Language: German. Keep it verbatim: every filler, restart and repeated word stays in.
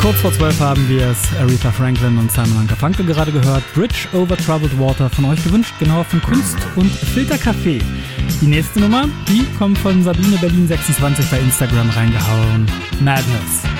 Kurz vor zwölf haben wir es, Aretha Franklin und Simon and Garfunkel gerade gehört. Bridge over Troubled Water, von euch gewünscht, genauer von Kunst und Filtercafé. Die nächste Nummer, die kommt von Sabine Berlin sechsundzwanzig bei Instagram reingehauen. Madness.